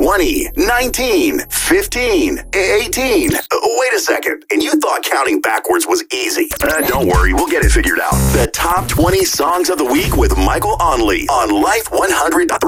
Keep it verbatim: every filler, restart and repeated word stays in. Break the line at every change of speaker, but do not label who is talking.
twenty, nineteen, fifteen, eighteen. Wait a second. And you thought counting backwards was easy. Uh, don't worry. We'll get it figured out. The top twenty songs of the week with Michael Onley on Life one hundred point three.